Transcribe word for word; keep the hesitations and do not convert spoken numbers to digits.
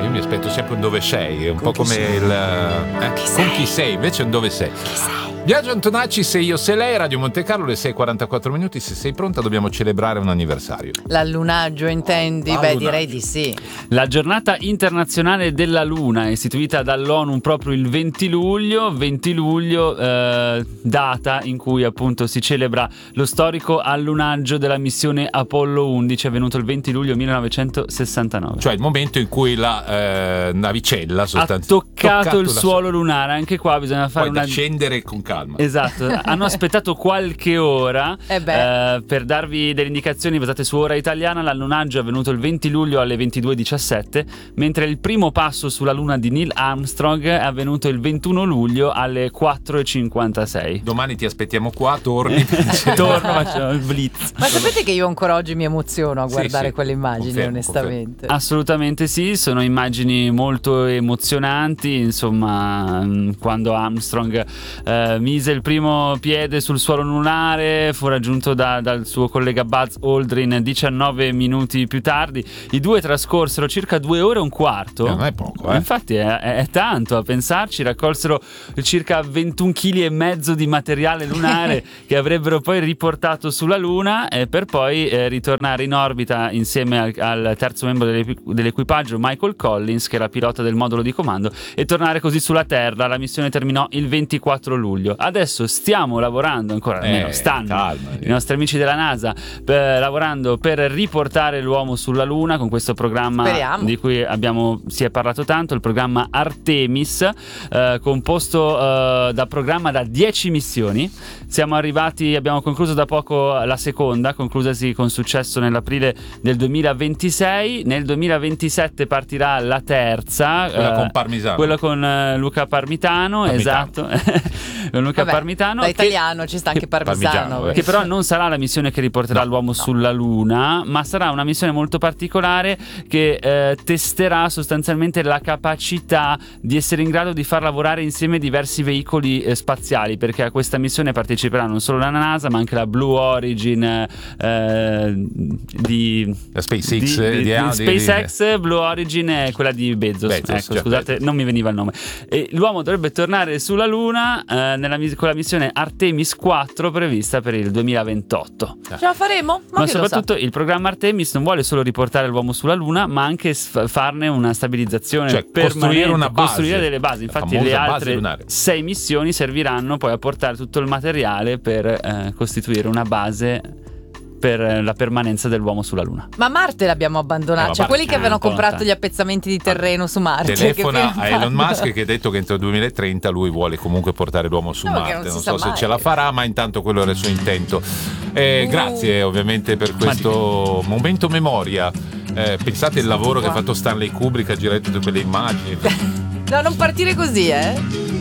io mi aspetto sempre un dove sei, è un con po' come sei? il eh, Chi con sei? chi sei, invece è un dove sei. Chi sei? Biagio Antonacci, se io se lei, Radio Monte Carlo, le sei e quarantaquattro minuti, se sei pronta dobbiamo celebrare un anniversario. L'allunaggio intendi? Oh, Beh, l'allunaggio. direi di sì. La giornata internazionale della Luna, istituita dall'ONU proprio il venti luglio, venti luglio, eh, data in cui appunto si celebra lo storico allunaggio della missione Apollo undici, avvenuto il venti luglio millenovecentosessantanove. Cioè il momento in cui la eh, navicella ha sostanzialmente toccato il la suolo lunare. Anche qua bisogna fare poi una da scendere con calma. Esatto, hanno aspettato qualche ora Eh beh. eh, per darvi delle indicazioni basate su ora italiana. L'allunaggio è avvenuto il venti luglio alle ventidue e diciassette, mentre il primo passo sulla Luna di Neil Armstrong è avvenuto il ventuno luglio alle quattro e cinquantasei. Domani ti aspettiamo qua, torni. Torno, facciamo il blitz. Ma sapete che io ancora oggi mi emoziono a Sì, guardare sì, quelle immagini, confermo, onestamente. Assolutamente sì, sono immagini molto emozionanti. Insomma, mh, quando Armstrong eh, mise il primo piede sul suolo lunare, fu raggiunto da- dal suo collega Buzz Aldrin diciannove minuti più tardi. I due trascorsero circa due ore e un quarto. Eh, non è poco, eh. Infatti è, è- è tanto a pensarci. Raccolsero circa ventuno chili e mezzo di materiale lunare che avrebbero poi riportato sulla Luna, eh, per poi eh, ritornare in orbita insieme al, al terzo membro dell'equi- dell'equipaggio, Michael Collins, che era pilota del modulo di comando, e tornare così sulla Terra. La missione terminò il ventiquattro luglio. Adesso stiamo lavorando ancora, almeno Eh, stanno calma, i nostri amici della NASA per- lavorando per riportare l'uomo sulla Luna con questo programma Speriamo. di cui abbiamo si è parlato tanto, il programma Artemis, eh, composto eh, da programma da dieci missioni. Siamo arrivati, abbiamo concluso da poco la seconda, conclusasi con successo nell'aprile del duemilaventisei. Nel duemilaventisette partirà la terza, Quella eh, con Parmisano. quella con eh, Luca Parmitano, Parmitano. esatto. Con Luca Vabbè, Parmitano, da che- italiano ci sta anche Parmigiano, Parmisano. eh. che però non sarà la missione che riporterà l'uomo sulla Luna, ma sarà una missione molto particolare che eh, testerà sostanzialmente la capacità di essere in grado di far lavorare insieme diversi veicoli eh, spaziali, perché a questa missione parteciperà non solo la NASA ma anche la Blue Origin eh, di, La SpaceX, di, eh, di- di di Audi, SpaceX, Blue Origin è quella di Bezos, Bezos, ecco, già, scusate, Bezos. non mi veniva il nome. E l'uomo dovrebbe tornare sulla Luna eh, nella, mis- con la missione Artemis quattro prevista per il duemilaventotto. Ce la faremo? Ma, Ma chi lo sa? soprattutto il programma Artemis non vuole solo riportare l'uomo sulla Luna, ma anche s- farne una stabilizzazione Cioè, permanente, costruire una base. costruire delle basi. La Infatti famosa le base altre lunare. sei missioni serviranno poi a portare tutto il materiale per eh, costituire una base per eh, la permanenza dell'uomo sulla Luna. Ma Marte l'abbiamo abbandonato. Eh, ma cioè, quelli Marte che è avevano un po' comprato lontano. gli appezzamenti di terreno su Marte. Telefona che a fine Elon fanno? Musk che ha detto che entro il duemilatrenta lui vuole comunque portare l'uomo su No, perché Marte. non Non si so sa se mai. ce la farà, ma intanto quello era il suo intento. Eh, Uh. Grazie ovviamente per questo momento memoria. Eh, pensate il lavoro che ha qua. fatto Stanley Kubrick a girare tutte quelle immagini. No, non partire così, eh.